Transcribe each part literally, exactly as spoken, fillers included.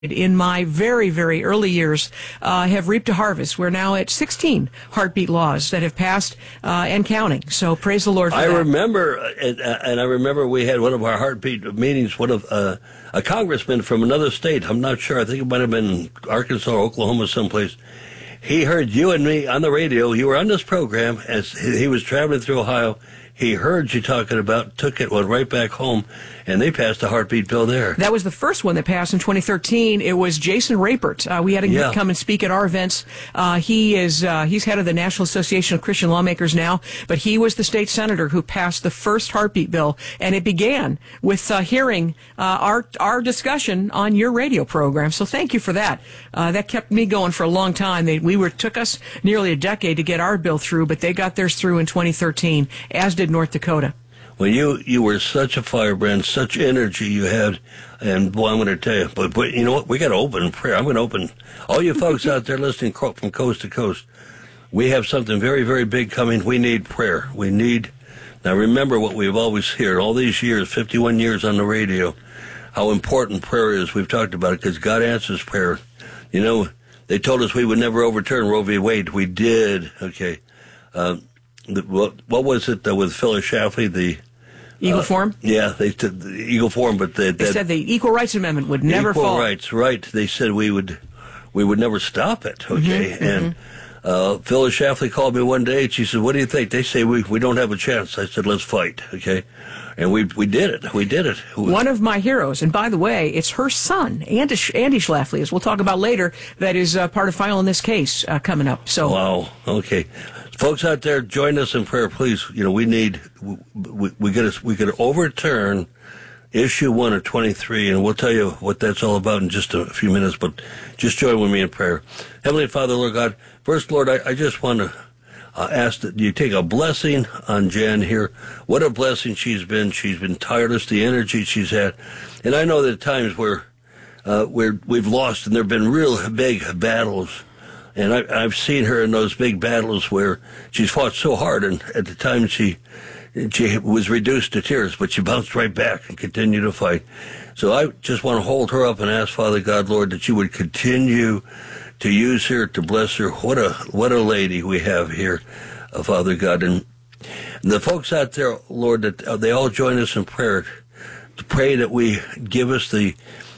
in my very, very early years, uh, have reaped a harvest. We're now at sixteen heartbeat laws that have passed uh, and counting. So praise the Lord for I that. remember, and, and I remember we had one of our heartbeat meetings, one of uh, a congressman from another state. I'm not sure. I think it might have been Arkansas or Oklahoma someplace. He heard you and me on the radio. You were on this program as he was traveling through Ohio. He heard you talking about, took it, went right back home, and they passed a heartbeat bill there. That was the first one that passed in twenty thirteen. It was Jason Rapert. Uh, we had him yeah. come and speak at our events. Uh, he is uh, he's head of the National Association of Christian Lawmakers now, but he was the state senator who passed the first heartbeat bill, and it began with uh, hearing uh, our our discussion on your radio program. So thank you for that. Uh, that kept me going for a long time. They, we were took us nearly a decade to get our bill through, but they got theirs through in twenty thirteen, as did North Dakota. Well, you, you were such a firebrand, such energy you had, and boy, I'm going to tell you, but, but you know what, we got to open prayer. I'm going to open, all you folks out there listening from coast to coast, we have something very, very big coming. We need prayer. We need, now remember what we've always heard, all these years, fifty-one years on the radio, how important prayer is. We've talked about it because God answers prayer. You know, they told us we would never overturn Roe v. Wade. We did, okay. Um, The, what, what was it uh, with Phyllis Schlafly, the Eagle uh, Forum? Yeah, they said the Eagle Forum, but they, they said the Equal Rights Amendment would never equal fall. Equal rights, right? They said we would we would never stop it. Okay, mm-hmm, and mm-hmm. Uh, Phyllis Schlafly called me one day and she said, "What do you think?" They say we we don't have a chance. I said, "Let's fight." Okay, and we we did it. We did it. One of my heroes, and by the way, it's her son, Andy, Andy Schlafly, as we'll talk about later, that is uh, part of filing this case uh, coming up. So, wow. Okay. Folks out there, join us in prayer, please. You know, we need, we, we got to, we could overturn issue one of twenty-three, and we'll tell you what that's all about in just a few minutes, but just join with me in prayer. Heavenly Father, Lord God, first, Lord, I, I just want to uh, ask that you take a blessing on Jan here. What a blessing she's been. She's been tireless, the energy she's had. And I know that at times where, uh, where we've lost, and there have been real big battles. And I, I've seen her in those big battles where she's fought so hard, and at the time she she was reduced to tears, but she bounced right back and continued to fight. So I just want to hold her up and ask, Father God, Lord, that you would continue to use her, to bless her. What a what a lady we have here, uh, Father God. And the folks out there, Lord, that uh, they all join us in prayer to pray that we give us the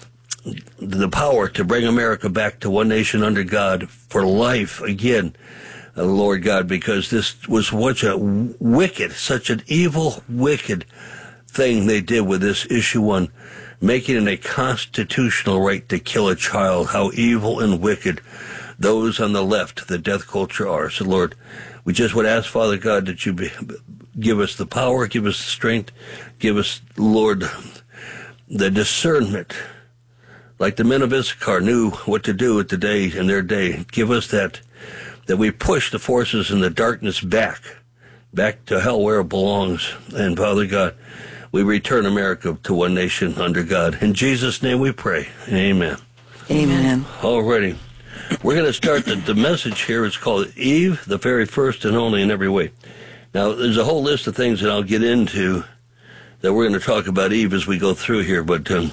the power to bring America back to one nation under God for life again, uh, Lord God, because this was such a wicked, such an evil, wicked thing they did with this issue one, making it a constitutional right to kill a child. How evil and wicked those on the left, the death culture, are. So, Lord, we just would ask, Father God, that you be, give us the power, give us the strength, give us, Lord, the discernment, like the men of Issachar knew what to do at the day in their day. Give us that, that we push the forces in the darkness back, back to hell where it belongs. And Father God, we return America to one nation under God. In Jesus' name we pray. Amen. Amen. Alrighty. We're going to start the, the message here. It's called Eve, the very first and only in every way. Now, there's a whole list of things that I'll get into that we're going to talk about Eve as we go through here, but um,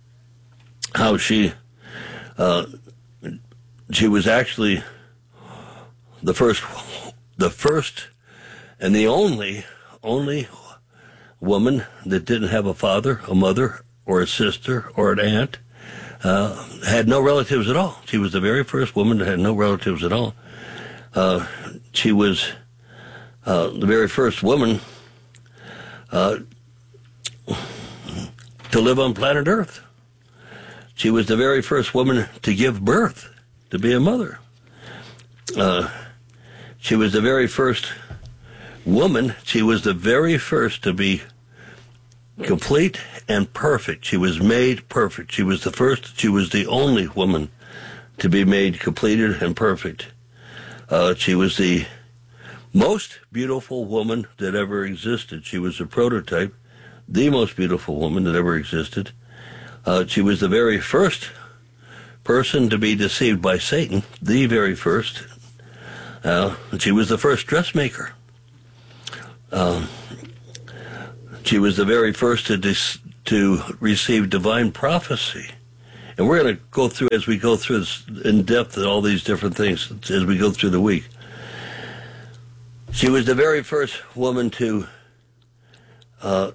how she uh, she was actually the first the first and the only only woman that didn't have a father, a mother, or a sister, or an aunt, uh, had no relatives at all. She was the very first woman that had no relatives at all. Uh, she was uh, the very first woman uh, to live on planet Earth. She was the very first woman to give birth, to be a mother. Uh, she was the very first woman. She was the very first to be complete and perfect. She was made perfect. She was the first, she was the only woman to be made completed and perfect. Uh, she was the most beautiful woman that ever existed. She was a prototype, the most beautiful woman that ever existed. Uh, she was the very first person to be deceived by Satan, the very first. Uh, she was the first dressmaker. Um, she was the very first to dis- to receive divine prophecy And we're going to go through, as we go through this in depth, and all these different things as we go through the week. She was the very first woman to uh,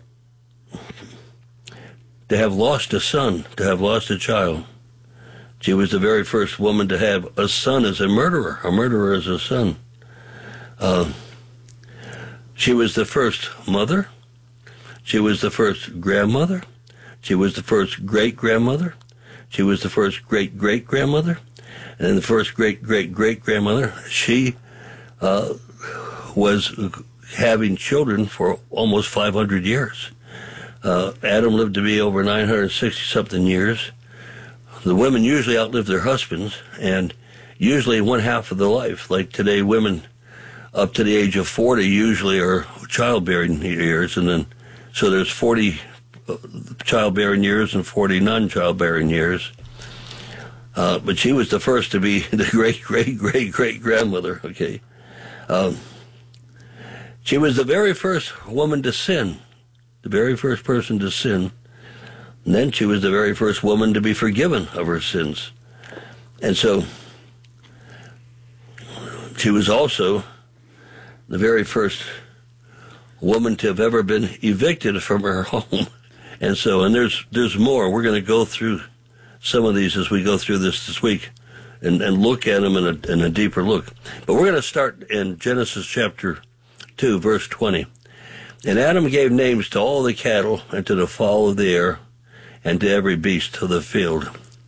to have lost a son, to have lost a child. She was the very first woman to have a son as a murderer, a murderer as a son. Uh, she was the first mother. She was the first grandmother. She was the first great-grandmother. She was the first great-great-grandmother. And then the first great-great-great-grandmother. She uh, was having children for almost five hundred years. Uh, Adam lived to be over nine hundred sixty-something years. The women usually outlive their husbands, and usually one half of their life. Like today, women up to the age of forty usually are childbearing years, and then so there's forty childbearing years and forty non-childbearing years. Uh, but she was the first to be the great, great, great, great grandmother. Okay, um, she was the very first woman to sin, the very first person to sin. And then she was the very first woman to be forgiven of her sins. And so she was also the very first woman to have ever been evicted from her home. And so, and there's there's more. We're going to go through some of these as we go through this this week and, and look at them in a, in a deeper look. But we're going to start in Genesis chapter two, verse twenty. And Adam gave names to all the cattle and to the fowl of the air and to every beast of the field.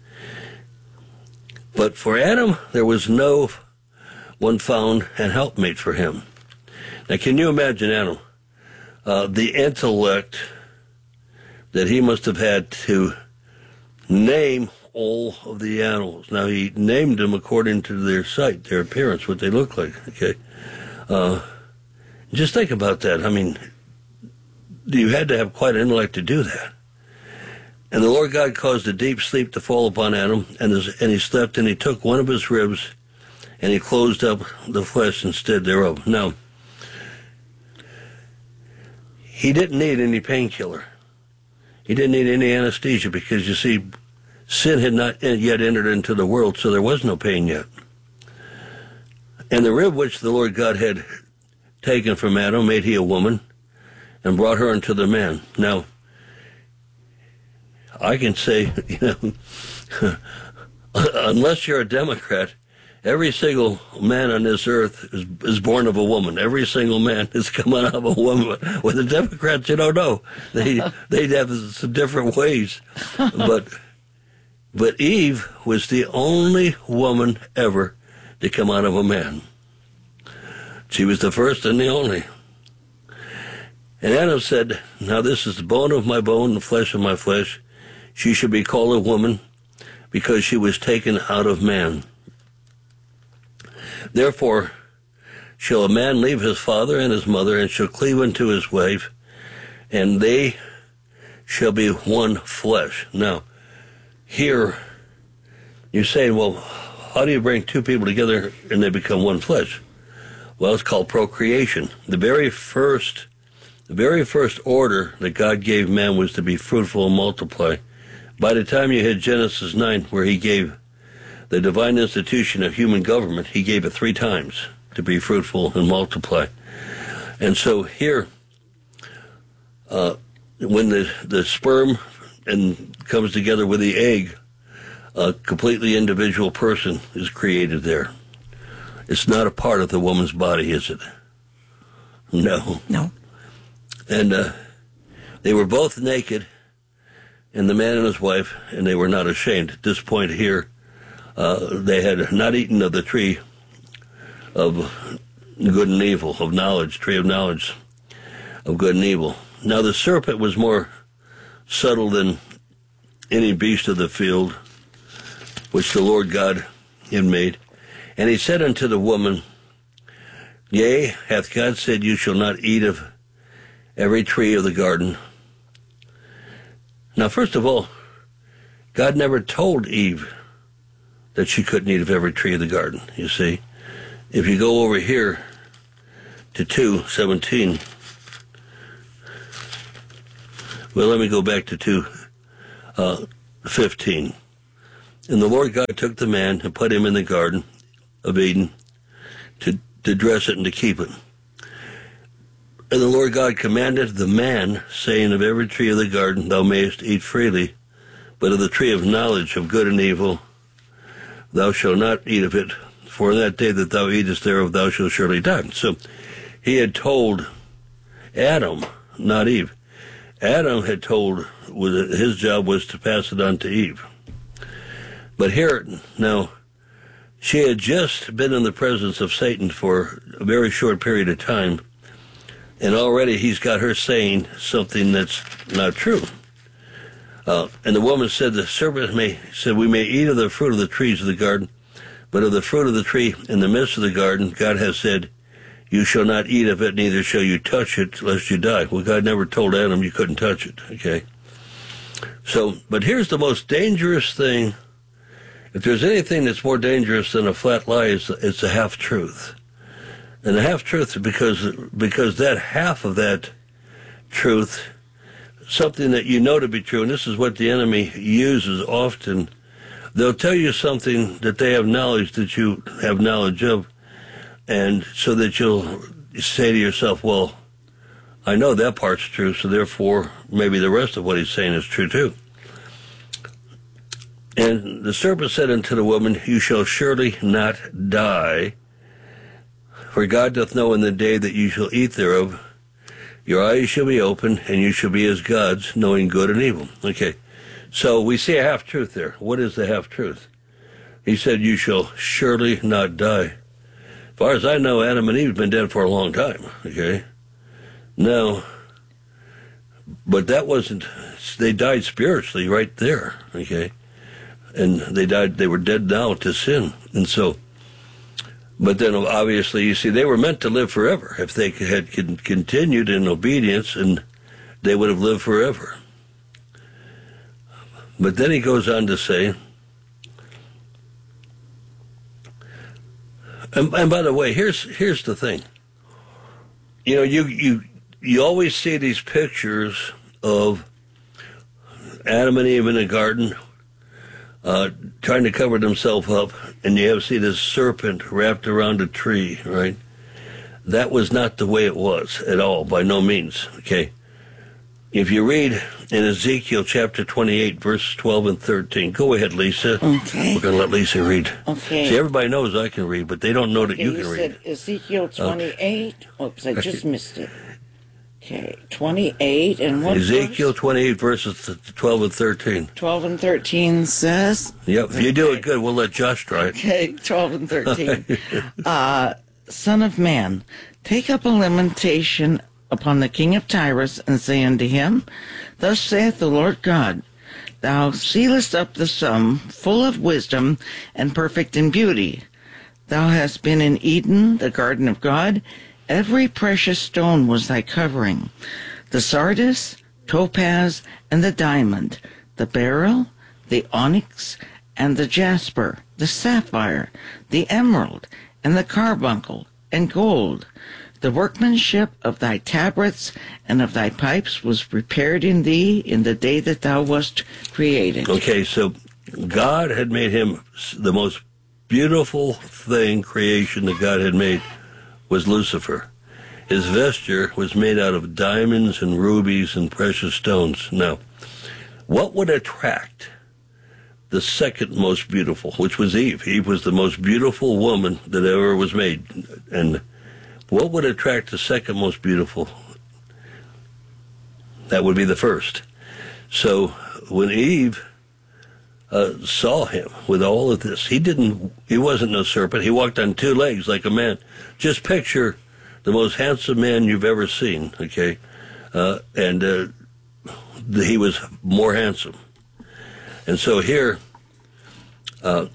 But for Adam there was no one found an helpmate for him. Now can you imagine Adam? Uh, the intellect that he must have had to name all of the animals. Now he named them according to their sight, their appearance, what they look like. Okay, uh, just think about that. I mean, you had to have quite an intellect to do that. And the Lord God caused a deep sleep to fall upon Adam, and, his, and he slept, and he took one of his ribs, and he closed up the flesh instead thereof. Now, he didn't need any painkiller. He didn't need any anesthesia because, you see, sin had not yet entered into the world, so there was no pain yet. And the rib which the Lord God had taken from Adam made he a woman and brought her unto the man. Now, I can say, you know, unless you're a Democrat, every single man on this earth is, is born of a woman. Every single man is coming out of a woman. With the Democrats, you don't know. They they have some different ways. But but Eve was the only woman ever to come out of a man. She was the first and the only. And Adam said, now this is the bone of my bone, the flesh of my flesh. She should be called a woman because she was taken out of man. Therefore shall a man leave his father and his mother, and shall cleave unto his wife, and they shall be one flesh. Now, here, you're saying, well, how do you bring two people together and they become one flesh? Well, it's called procreation. The very first, the very first order that God gave man was to be fruitful and multiply. By the time you hit Genesis nine, where he gave the divine institution of human government, he gave it three times to be fruitful and multiply. And so here, uh, when the, the sperm and comes together with the egg, a completely individual person is created there. It's not a part of the woman's body, is it? No. No. And uh, they were both naked, and the man and his wife, and they were not ashamed. At this point here, uh, they had not eaten of the tree of good and evil, of knowledge, tree of knowledge of good and evil. Now the serpent was more subtle than any beast of the field, which the Lord God had made. And he said unto the woman, Yea, hath God said, you shall not eat of every tree of the garden? Now, first of all, God never told Eve that she couldn't eat of every tree of the garden, you see. If you go over here to two seventeen, well, let me go back to two fifteen. And the Lord God took the man and put him in the garden of Eden to, to dress it and to keep it. And the Lord God commanded the man, saying, of every tree of the garden thou mayest eat freely, but of the tree of knowledge of good and evil thou shalt not eat of it, for in that day that thou eatest thereof thou shalt surely die. So he had told Adam, not Eve. Adam had told, his job was to pass it on to Eve. But here, now, she had just been in the presence of Satan for a very short period of time, and already he's got her saying something that's not true. Uh, and the woman said, the serpent may, said, we may eat of the fruit of the trees of the garden, but of the fruit of the tree in the midst of the garden, God has said, you shall not eat of it, neither shall you touch it, lest you die. Well, God never told Adam you couldn't touch it, okay? So, but here's the most dangerous thing. If there's anything that's more dangerous than a flat lie, it's, it's a half-truth. And a half-truth, because, because that half of that truth, something that you know to be true, and this is what the enemy uses often, they'll tell you something that they have knowledge that you have knowledge of, and so that you'll say to yourself, well, I know that part's true, so therefore maybe the rest of what he's saying is true too. And the serpent said unto the woman, you shall surely not die, for God doth know in the day that you shall eat thereof, your eyes shall be open, and you shall be as gods, knowing good and evil. Okay, so we see a half-truth there. What is the half-truth? He said, you shall surely not die. As far as I know, Adam and Eve have been dead for a long time, okay? Now, but that wasn't, they died spiritually right there, okay? And they died, they were dead now to sin. And so, but then obviously, you see, they were meant to live forever. If they had continued in obedience, and they would have lived forever. But then he goes on to say, and, and by the way, here's here's the thing. You know, you you you always see these pictures of Adam and Eve in a garden, Uh, trying to cover themselves up, and you have see this serpent wrapped around a tree, right? That was not the way it was at all, by no means, okay? If you read in Ezekiel chapter twenty-eight, verses twelve and thirteen, go ahead, Lisa. Okay. We're going to let Lisa read. Okay. See, everybody knows I can read, but they don't know that Okay, you you can said read. Ezekiel twenty-eight. Okay. Oops, I just missed it. Okay, twenty-eight and what? Ezekiel verse? twenty-eight, verses twelve and thirteen. twelve and thirteen says. Yep, if you do it good, we'll let Josh try it. Okay, twelve and thirteen. uh, Son of man, take up a lamentation upon the king of Tyrus, and say unto him, thus saith the Lord God, thou sealest up the sum, full of wisdom, and perfect in beauty. Thou hast been in Eden, the garden of God. Every precious stone was thy covering, the sardius, topaz, and the diamond, the beryl, the onyx, and the jasper, the sapphire, the emerald, and the carbuncle, and gold. The workmanship of thy tabrets and of thy pipes was prepared in thee in the day that thou wast created. Okay, so God had made him the most beautiful thing, creation that God had made, was Lucifer. His vesture was made out of diamonds and rubies and precious stones. Now, what would attract the second most beautiful, which was Eve? Eve was the most beautiful woman that ever was made. And what would attract the second most beautiful? That would be the first. So when Eve uh, saw him with all of this, he didn't, he wasn't no serpent. He walked on two legs like a man. Just picture the most handsome man you've ever seen, okay? Uh, and uh, he was more handsome. And so here, uh,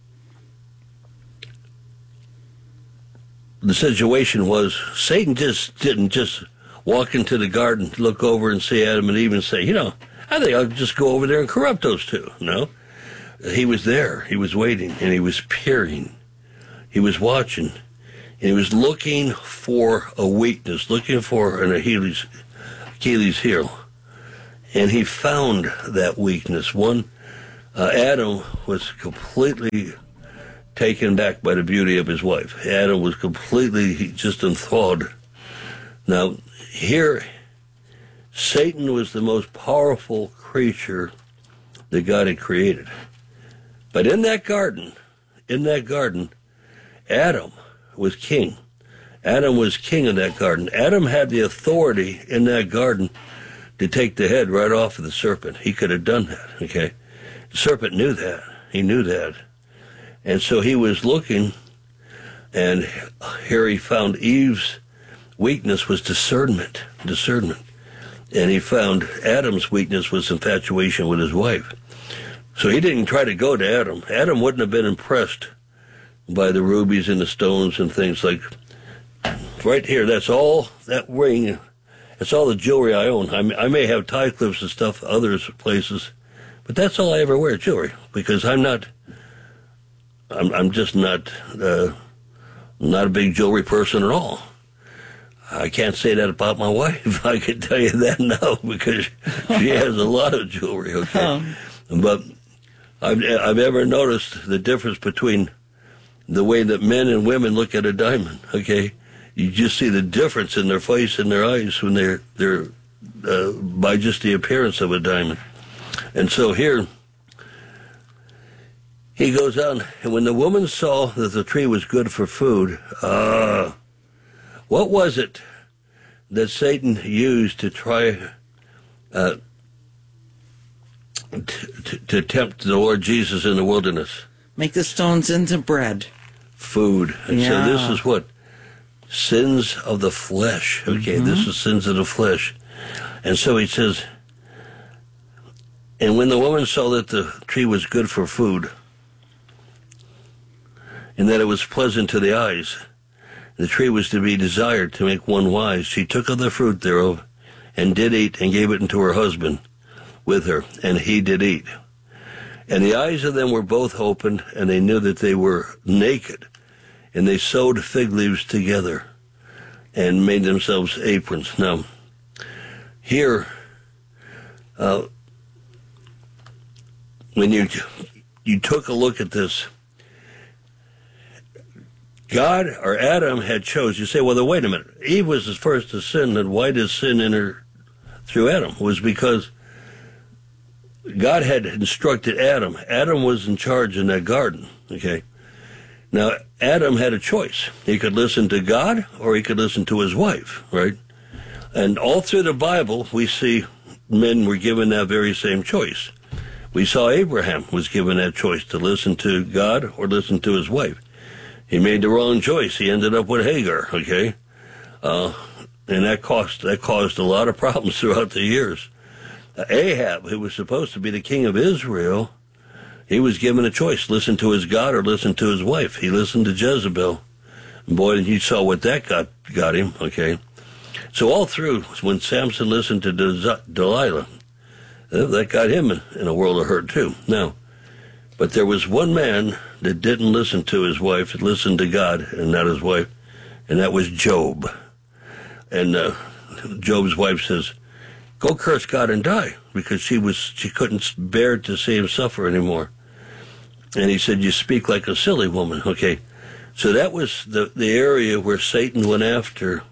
the situation was, Satan just didn't just walk into the garden, look over and see Adam and Eve and say, you know, I think I'll just go over there and corrupt those two. No. He was there. He was waiting, and he was peering. He was watching, and he was looking for a weakness, looking for an Achilles, Achilles heel. And he found that weakness. One, uh, Adam was completely taken back by the beauty of his wife. Adam was completely just enthralled. Now, here, Satan was the most powerful creature that God had created. But in that garden, in that garden, Adam was king. Adam was king of that garden. Adam had the authority in that garden to take the head right off of the serpent. He could have done that, okay? The serpent knew that. He knew that. And so he was looking, and here he found Eve's weakness was discernment, discernment. And he found Adam's weakness was infatuation with his wife. So he didn't try to go to Adam. Adam wouldn't have been impressed by the rubies and the stones and things like, right here, that's all, that ring, that's all the jewelry I own. I may, I may have tie clips and stuff others places, but that's all I ever wear, jewelry, because I'm not, I'm, I'm just not, uh, not a big jewelry person at all. I can't say that about my wife. I can tell you that now because she has a lot of jewelry, okay? Um. But I've, I've ever noticed the difference between the way that men and women look at a diamond, okay? You just see the difference in their face and their eyes when they're, they're uh, by just the appearance of a diamond. And so here, he goes on, and when the woman saw that the tree was good for food, uh, what was it that Satan used to try uh, to, to, to tempt the Lord Jesus in the wilderness? Make the stones into bread. Food. And yeah. so this is what? Sins of the flesh. Okay, mm-hmm. This is sins of the flesh. And so he says, and when the woman saw that the tree was good for food, and that it was pleasant to the eyes, the tree was to be desired to make one wise, she took of the fruit thereof, and did eat, and gave it unto her husband with her, and he did eat. And the eyes of them were both opened, and they knew that they were naked. And they sewed fig leaves together and made themselves aprons. Now, here, uh, when you you took a look at this, God or Adam had chose. You say, well, then wait a minute. Eve was the first to sin, and why did sin enter through Adam? It was because God had instructed Adam. Adam was in charge in that garden, okay? Now, Adam had a choice. He could listen to God or he could listen to his wife, right? And all through the Bible, we see men were given that very same choice. We saw Abraham was given that choice to listen to God or listen to his wife. He made the wrong choice. He ended up with Hagar, okay? Uh, and that cost, that caused a lot of problems throughout the years. Uh, Ahab, who was supposed to be the king of Israel, he was given a choice, listen to his God or listen to his wife. He listened to Jezebel. And boy, you saw what that got got him, okay? So all through, when Samson listened to Del- Delilah, that got him in, in a world of hurt too. Now, but there was one man that didn't listen to his wife, that listened to God and not his wife, and that was Job. And uh, Job's wife says, go curse God and die, because she was she couldn't bear to see him suffer anymore. And he said, you speak like a silly woman. Okay, so that was the, the area where Satan went after,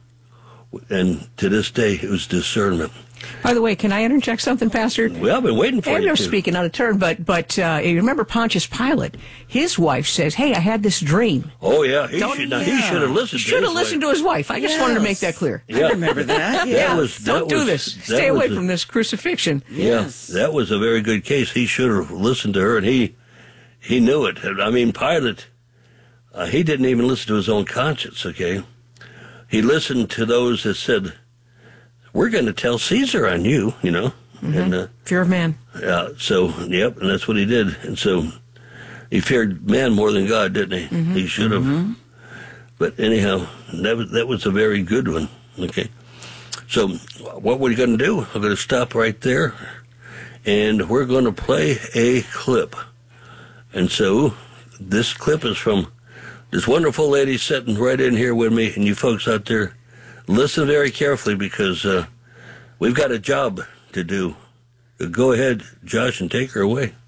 and to this day it was discernment. By the way, can I interject something, Pastor? Well, I've been waiting for I'm you no to. speaking out of turn, but but uh, you remember Pontius Pilate? His wife says, "Hey, I had this dream." Oh yeah, he Don't- should. Now, yeah. he should have listened. Should to have listened to his wife. I just Yes. wanted to make that clear. I remember that. That Yeah. was- that Don't do was- this. that Stay was away a- from this crucifixion. Yes. Yeah, that was a very good case. He should have listened to her, and he he knew it. I mean, Pilate, uh, he didn't even listen to his own conscience. Okay, he listened to those that said, "We're going to tell Caesar on you," you know. Mm-hmm. And uh, Fear of man. yeah, so yep, and that's what he did. And so he feared man more than God, didn't he? Mm-hmm. He should have. Mm-hmm. But anyhow, that was that was a very good one. Okay, so what we're going to do? I'm going to stop right there, and we're going to play a clip. And so this clip is from this wonderful lady sitting right in here with me, and you folks out there, listen very carefully, because uh, we've got a job to do. Go ahead, Josh, and take her away.